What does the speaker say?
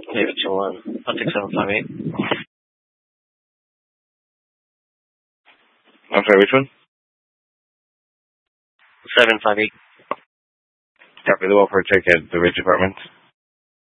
David 21. I'll take 758. I'm sorry, which one? 758. Copy the Welfare check at the Ridge Apartments.